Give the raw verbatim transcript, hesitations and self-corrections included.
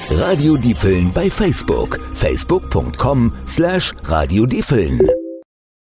Radio Diefeln bei Facebook. facebook punkt com slash Radio Diefeln.